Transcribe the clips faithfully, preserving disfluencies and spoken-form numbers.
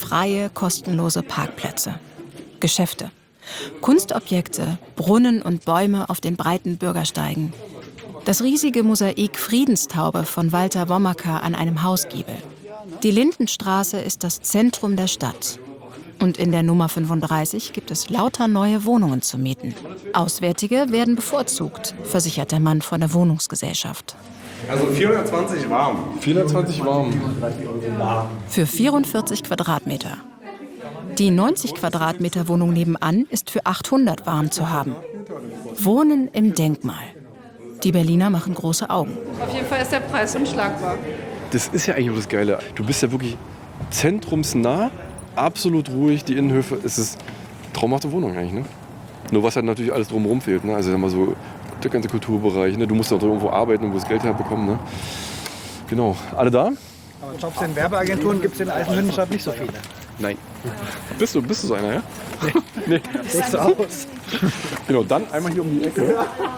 freie, kostenlose Parkplätze. Geschäfte. Kunstobjekte, Brunnen und Bäume auf den breiten Bürgersteigen. Das riesige Mosaik Friedenstaube von Walter Wommacker an einem Hausgiebel. Die Lindenstraße ist das Zentrum der Stadt. Und in der Nummer fünfunddreißig gibt es lauter neue Wohnungen zu mieten. Auswärtige werden bevorzugt, versichert der Mann von der Wohnungsgesellschaft. Also vierhundertzwanzig warm. vierhundertzwanzig warm. Für vierundvierzig Quadratmeter. Die neunzig Quadratmeter Wohnung nebenan ist für achthundert warm zu haben. Wohnen im Denkmal. Die Berliner machen große Augen. Auf jeden Fall ist der Preis unschlagbar. Das ist ja eigentlich das Geile. Du bist ja wirklich zentrumsnah, absolut ruhig, die Innenhöfe. Es ist eine traumhafte Wohnung eigentlich, ne? Nur was halt natürlich alles drumherum fehlt, ne? Also mal so der ganze Kulturbereich, ne? Du musst auch irgendwo arbeiten und wo das Geld herbekommen, ne? Genau. Alle da? Aber Jobs in Werbeagenturen gibt es in Eisenhüttenstadt nicht so viele. Nein. Bist du, bist du so einer, ja? Nee. Nee. Siehst du aus? Genau, dann einmal hier um die Ecke.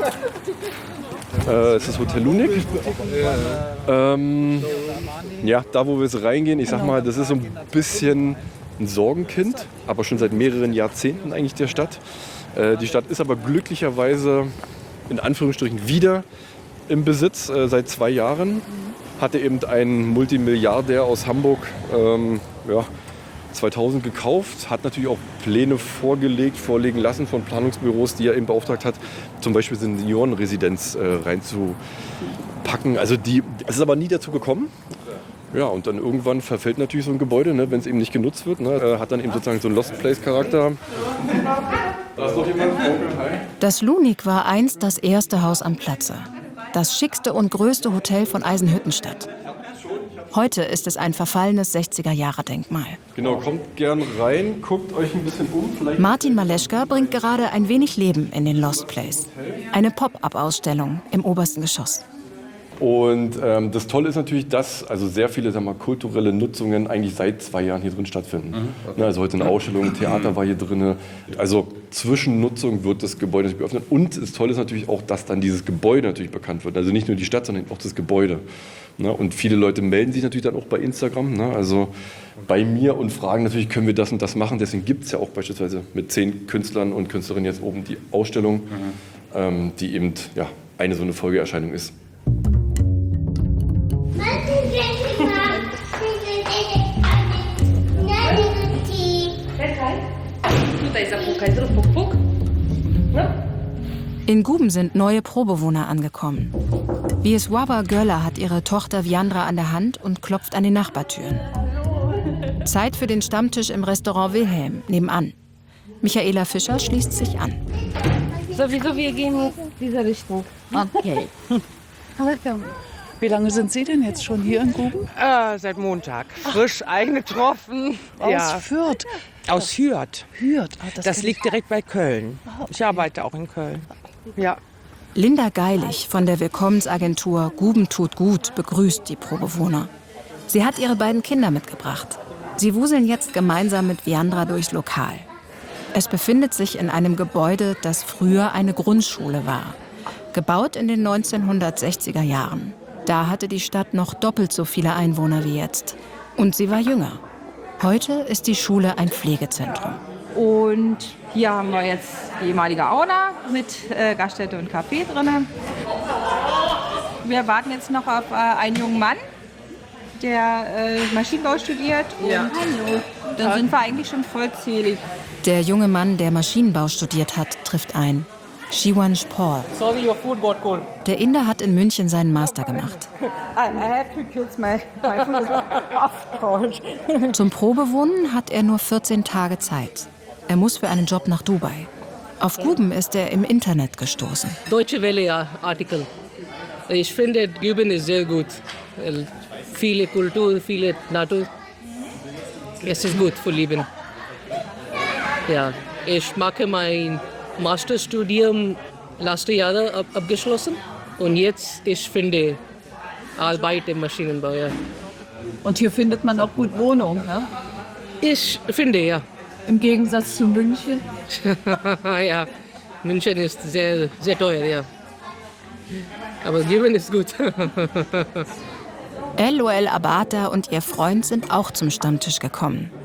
Äh, es ist Hotel Lunik. Ähm, ja, da wo wir jetzt reingehen, ich sag mal, das ist so ein bisschen ein Sorgenkind, aber schon seit mehreren Jahrzehnten eigentlich der Stadt. Äh, die Stadt ist aber glücklicherweise in Anführungsstrichen wieder im Besitz äh, seit zwei Jahren. Hatte eben ein Multimilliardär aus Hamburg ähm, ja, zweitausend gekauft, hat natürlich auch Pläne vorgelegt, vorlegen lassen von Planungsbüros, die er eben beauftragt hat, zum Beispiel eine Seniorenresidenz äh, reinzupacken. Also die, es ist aber nie dazu gekommen. Ja, und dann irgendwann verfällt natürlich so ein Gebäude, ne, wenn es eben nicht genutzt wird. Ne, äh, hat dann eben sozusagen so einen Lost Place-Charakter. Da ist noch jemand. Das Lunik war einst das erste Haus am Platze. Das schickste und größte Hotel von Eisenhüttenstadt. Heute ist es ein verfallenes sechziger-Jahre-Denkmal. Genau, kommt gern rein, guckt euch ein bisschen um. Vielleicht Martin Maleschka bringt gerade ein wenig Leben in den Lost Place. Eine Pop-up-Ausstellung im obersten Geschoss. Und ähm, das Tolle ist natürlich, dass also sehr viele sagen wir mal, kulturelle Nutzungen eigentlich seit zwei Jahren hier drin stattfinden. Mhm, okay. Ne, also heute eine Ausstellung, Theater war hier drin. Also zwischen Nutzung wird das Gebäude natürlich geöffnet. Und das Tolle ist natürlich auch, dass dann dieses Gebäude natürlich bekannt wird. Also nicht nur die Stadt, sondern auch das Gebäude. Ne, und viele Leute melden sich natürlich dann auch bei Instagram, ne, also bei mir und fragen natürlich, können wir das und das machen. Deswegen gibt es ja auch beispielsweise mit zehn Künstlern und Künstlerinnen jetzt oben die Ausstellung, mhm. ähm, die eben ja, eine so eine Folgeerscheinung ist. In Guben sind neue Probewohner angekommen. Wiesława Göller hat ihre Tochter Wiandra an der Hand und klopft an die Nachbartüren. Zeit für den Stammtisch im Restaurant Wilhelm, nebenan. Michaela Fischer schließt sich an. Sowieso, wir gehen in diese Richtung. Okay. Wie lange sind Sie denn jetzt schon hier in Guben? Äh, seit Montag. Frisch eingetroffen. Aus ja. Fürth? Aus Hürth. Hürth. Ah, das das liegt direkt bei Köln. Ah, okay. Ich arbeite auch in Köln. Ja. Linda Geilig von der Willkommensagentur Guben tut gut begrüßt die Probewohner. Sie hat ihre beiden Kinder mitgebracht. Sie wuseln jetzt gemeinsam mit Wiandra durchs Lokal. Es befindet sich in einem Gebäude, das früher eine Grundschule war. Gebaut in den neunzehnhundertsechziger Jahren. Da hatte die Stadt noch doppelt so viele Einwohner wie jetzt. Und sie war jünger. Heute ist die Schule ein Pflegezentrum. Und hier haben wir jetzt die ehemalige Aula mit äh, Gaststätte und Café drin. Wir warten jetzt noch auf äh, einen jungen Mann, der äh, Maschinenbau studiert. Und ja. Dann sind wir eigentlich schon vollzählig. Der junge Mann, der Maschinenbau studiert hat, trifft ein. Shiwan Paul. Sorry, your food got cold. Der Inder hat in München seinen Master gemacht. I have to kiss my, my food off cold. Zum Probewohnen hat er nur vierzehn Tage Zeit. Er muss für einen Job nach Dubai. Auf Guben ist er im Internet gestoßen. Deutsche Welle, ja, Artikel. Ich finde, Guben ist sehr gut. Viele Kultur, viele Natur. Es ist gut für Leben. Ja, ich mache mein Masterstudium letzte Jahre ab, abgeschlossen und jetzt ich finde Arbeit im Maschinenbau. Ja. Und hier findet man auch gut Wohnung, ne? Ich finde, ja. Im Gegensatz zu München? Ja, München ist sehr, sehr teuer, ja. Aber Guben ist gut. L O L Abata und ihr Freund sind auch zum Stammtisch gekommen.